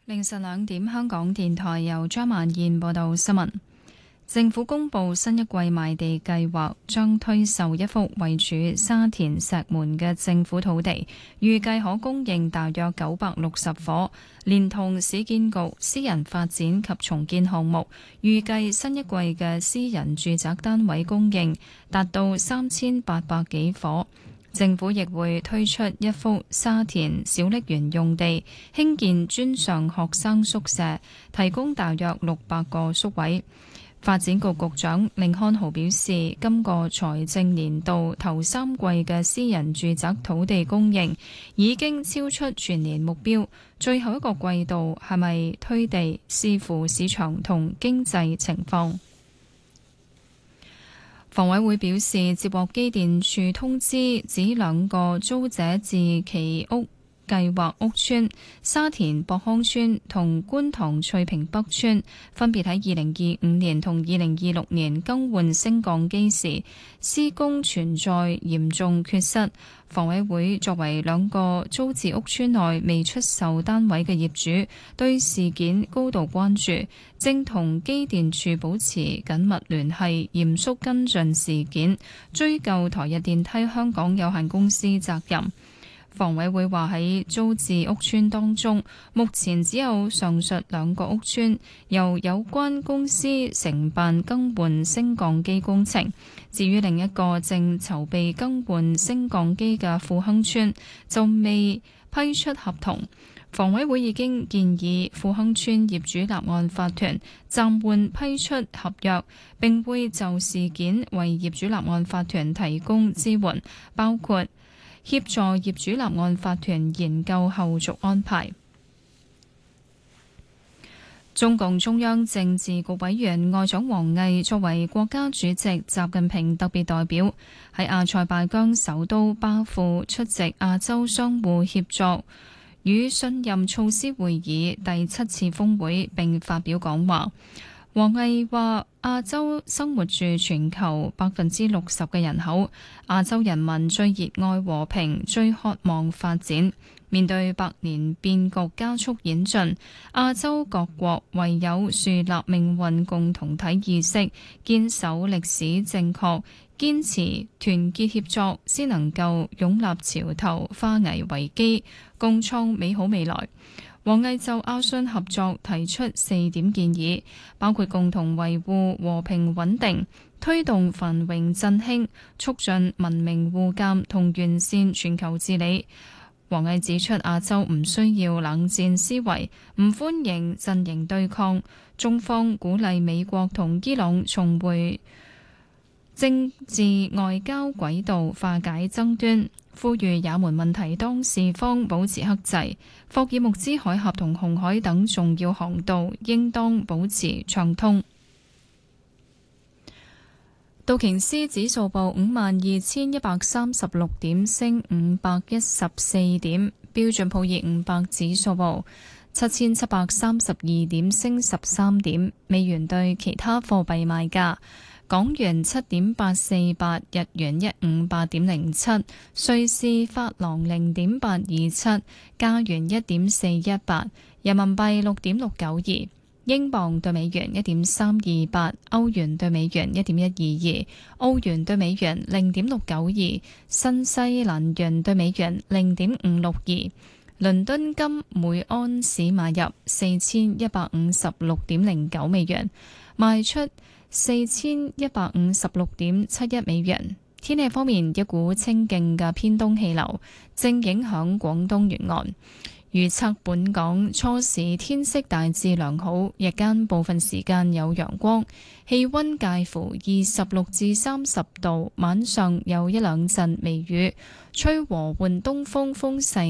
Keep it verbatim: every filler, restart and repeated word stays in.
凌晨兩點，香港電台由張曼燕報道新聞。政府公布新一季賣地計劃，將推售一幅位處沙田石門嘅政府土地，預計可供應大約九百六十伙，連同市建局私人發展及重建項目，預計新一季嘅私人住宅單位供應達到三千八百幾伙。政府亦會推出一幅沙田小瀝源用地，興建專上學生宿舍，提供大約六百個宿位。發展局局長甯漢豪表示，今個財政年度頭三季嘅私人住宅土地供應已經超出全年目標，最後一個季度係咪推地，視乎市場同經濟情況。房委會表示，接獲機電署通知，指兩個租者置其屋計劃屋邨沙田博康邨同觀塘翠屏北邨分別喺二零二五年同二零二六年更換升降機時，施工存在嚴重缺失。房委會作為兩個租置屋邨內未出售單位嘅業主，對事件高度關注，正同機電署保持緊密聯繫，嚴肅跟進事件，追究台日電梯香港有限公司責任。房委會話喺租置屋邨當中，目前只有上述兩個屋邨由有關公司承辦更換升降機工程。至於另一個正籌備更換升降機嘅富亨邨，就未批出合同。房委會已經建議富亨邨業主立案法團暫緩批出合約，並會就事件為業主立案法團提供支援，包括協助業主立案法團研究後續安排。中共中央政治局委員外長王毅作為國家主席習近平特別代表，喺阿塞拜疆首都巴庫出席亞洲相互協作與信任措施會議第七次峰會，並發表講話。王毅話：亞洲生活住全球百分之六十嘅人口，亞洲人民最熱愛和平，最渴望發展。面對百年變局加速演進，亞洲各國唯有樹立命運共同體意識，堅守歷史正確，堅持團結協作，先能夠擁立潮頭，化危為機，共創美好未來。王毅就亞信合作提出四點建議，包括共同維護和平穩定、推動繁榮振興、促進文明互鑑同完善全球治理。王毅指出，亞洲唔需要冷戰思維，唔歡迎陣營對抗。中方鼓勵美國同伊朗重回政治外交軌道，化解爭端。呼籲也門問題當事方保持克制，霍爾木茲海峽同紅海等重要航道應當保持暢通。道瓊斯指數報五萬二千一百三十六點，升五百一十四點；標準普爾五百指數報七千七百三十二點，升十三點。美元對其他貨幣賣價。港元七點八四八，日元一五八點零七，瑞士法郎零點八二七，加元一點四一八，人民幣六點六九二，英鎊對美元一點三二八，歐元對美元一點一二二，澳元對美元零點六九二，新西蘭元對美元零點五六二。倫敦金每安士買入四千一百五十六點零九美元，賣出四千一百五十六點七一美元。天氣方面，一股清勁嘅偏東氣流正影響廣東沿岸，預測本港初時天色大致良好，日間部分時間有陽光，氣溫介乎二十六至三十度，晚上有一兩陣微雨，吹和緩東風，風勢